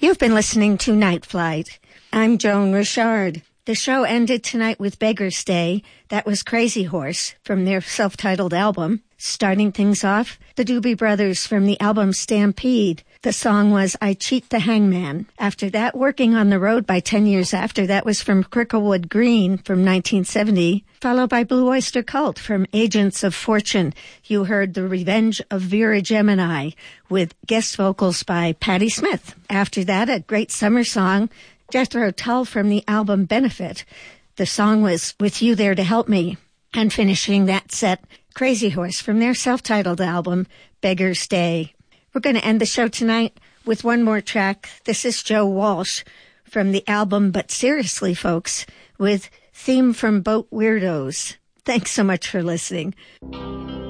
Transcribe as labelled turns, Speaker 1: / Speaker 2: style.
Speaker 1: You've been listening to Night Flight. I'm Joan Richard. The show ended tonight with Beggar's Day. That was Crazy Horse from their self-titled album. Starting things off, the Doobie Brothers from the album Stampede. The song was I Cheat the Hangman. After that, Working on the Road by 10 years after. That was from Cricklewood Green from 1970. Followed by Blue Oyster Cult from Agents of Fortune. You heard The Revenge of Vera Gemini with guest vocals by Patti Smith. After that, a great summer song, Jethro Tull from the album Benefit. The song was With You There to Help Me. And finishing that set, Crazy Horse from their self-titled album, Beggar's Day. We're going to end the show tonight with one more track. This is Joe Walsh from the album But Seriously, Folks, with Theme from Boat Weirdos. Thanks so much for listening.